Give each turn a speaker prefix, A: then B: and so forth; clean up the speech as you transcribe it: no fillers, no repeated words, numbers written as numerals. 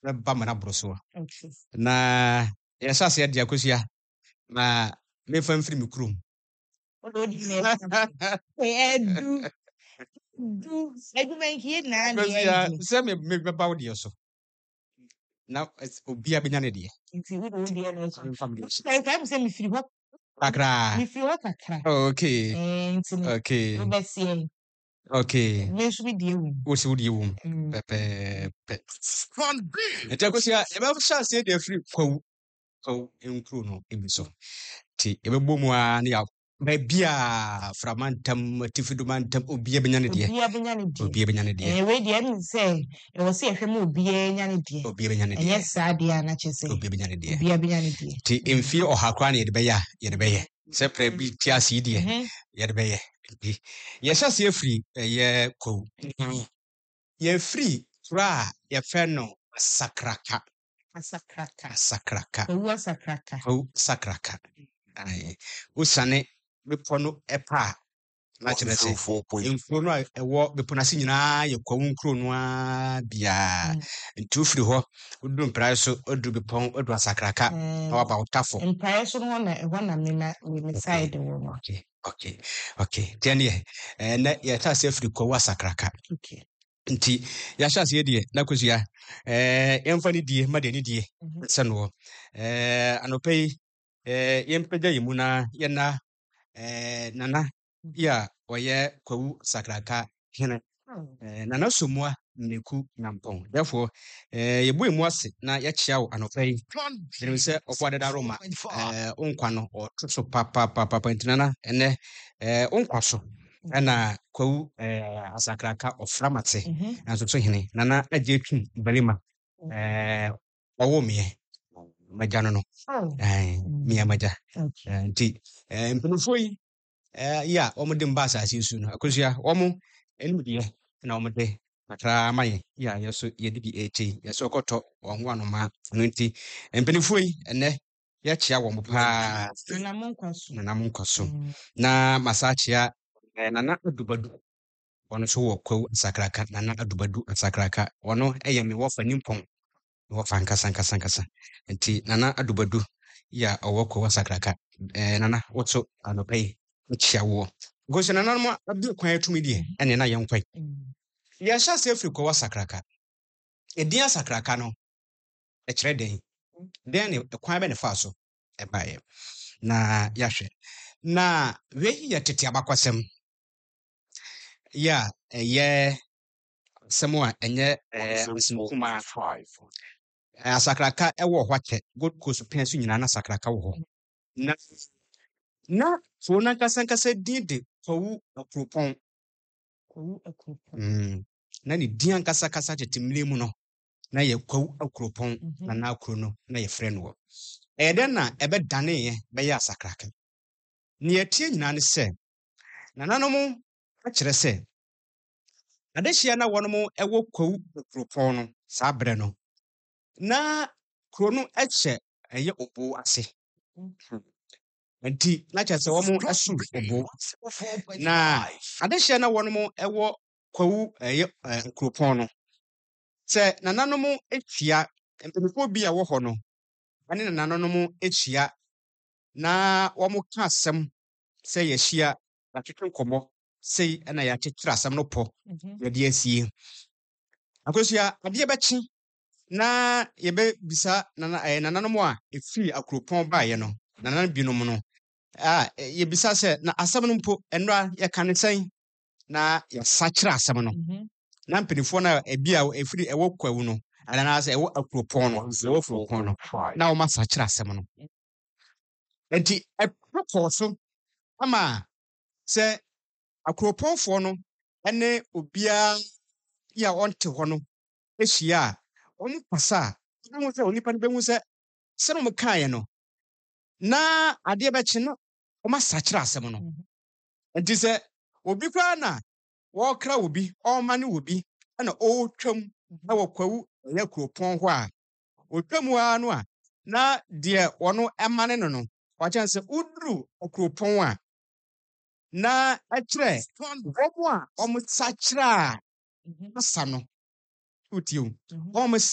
A: ba mana broso
B: Okay.
A: na ya sha se dia kosia na me fa mfiri me kurom
B: Odo di me. Edu. Edu men ki na de
A: kosia
B: edu.
A: se me ba wo die so na obi abenya ne de
B: Nti wo do di na so.
A: family
B: Time say me firi ho.
A: kakra
B: Me firi ho kakra.
A: okay
B: Nti no.
A: okay
B: We be see.
A: okay
B: Me so bi die wo.
A: wo se wo die wo pepe kosia e ba sha se de free kwawu enkru no ebi so ti e be bɔ mu a ne ya ba bia framantam tifidumantam obi abenya ne de obi abenya ne de
B: we die no say e wo se ehwe mu obi enya ne de
A: obi abenya ne de
B: enye saa de na chese
A: obi abenya ne de
B: obi abenya ne de
A: ti emfi ɔha kra ne ye de bɛyɛ ye de bɛyɛ sɛ pra bi ti ase de ye de bɛyɛ bi ye hya se afiri ye kwawu ye free kra ye fɛ no sakraka kwawu sakraka ai usane bepɔ no ɛpa na kyerɛ sɛ nkuro no a ɛwɔ bepɔ no ase nyinaa yɛ kwawu nkuro no a biaa nti wofiri hɔ woduru mprae so oduru bepɔn oduru asakraka na waba wo tafo
B: mprae so no na ɛhɔ na me side wo no
A: okay tiɛneɛ na yɛhyɛ ase afiri kwawu asakraka nti yɛhyɛ aseɛ deɛ na kosua yɛmfa ne die ma deɛ ne die sɛ no wɔ anɔpa yi yɛmpagya yɛ mu na yɛna nana ya ɔyɛ kwawu sakraka hene nana somua mneku nyampɔn therefore yɛbɔ mu ase na yɛkyea wo anɔpa yi ɛnim sɛ ɔfo adeda roma wonkwa no ɔto so papapapa nti nana ɛnɛ wonkwa so ɛna kwawu asakraka ɔfra mate nanso so hene nana agye twum barima ɔwɔ meɛ magya no meɛ magya nti mpanimfoɔ yi ya wɔn de mba asase su no akosua wɔn anim deɛ na wɔn de kakra ma yɛ ya yɛso yɛde bi ɛkyɛ yɛso kɔtɔ wɔn ho anoma no nti mpanimfoɔ yi ɛnɛ yɛkyea wɔn paa nanam nkɔ so na masakyea nana adubadu wɔn nso wɔ kwawu asakraka nana adubadu asakraka wɔn ɛyɛ me wɔfa nimpɔn wɔfa nkasa nti nana adubadu ya ɔwɔ kwawu asakraka nana wɔto anɔpa yi chia wo gosi na nanum abi kwan atumi die ene na yenkwan ya sha se afiri kwawu asakraka edin asakraka no e kire den ne kwan be ne fa so e bae na ya hwe na we ya tete abakwasem ya ye semwa enye kuma asakraka e wo hwate Gold Coast pen so nyina na asakraka wo ho na so na kasa dide kwawu akropon na ne dian kasa tetemle mu no na ye kwawu akropon na akro no na ye frɛ no ɛden na ebe dane ye be ya asakraka ne yetie nyina ne sɛ nananom akyerɛ sɛ adehia na wɔnom ɛwɔ kwawu akropon no saa brɛ no na kro no ɛkyɛ ɛyɛ obo ase nti na kyerɛ sɛ wɔn asu obo na adehia na wɔnom ɛwɔ kwawu ɛyɛ nkropɔn no sɛ nananom etua mpanyinfoɔ bi a wɔ hɔ no ɛne nananom etua na wɔn ka asɛm sɛ yɛhyia yɛatwetwe nkɔmmɔ sei ɛna yɛakyekyere asɛm no pɔ yɛde asie akosua adeɛ bɛkye na yɛbɛbisa nananom a efiri akropɔn baeɛ no nananom binom no yɛbisa sɛ na asɛm no mpo ɛnora yɛka ne sɛn na yɛsakyerɛ asɛm no na mpanimfoɔ no ebi a efiri ɛwɔ kwawu no anaasɛ ɛwɔ akropɔn no ɛwɔ akropɔn no na wɔn asakyerɛ asɛm no nti ɛpɔpɔ so ama sɛ akropɔnfoɔ no ɛne obiara yi a ɔnte hɔ no ehyia a wɔn kasa a wɔn sɛ onipa no bɛhu sɛ sɛ wɔn kaeɛ no na adeɛ bɛkye no wɔn asakyerɛ asɛm no nti sɛ obi koraa na wɔkra obi ɔma ne obi ɛna ɔretwam ɛwɔ kwawu ɛyɛ kuropɔn hɔ a otwam a no a na deɛ wɔn ɛma ne no wakyɛn sɛ uduru kuropɔn a na ɛkyerɛ wɔn a wɔn sakyerɛ a asa no utiom wɔn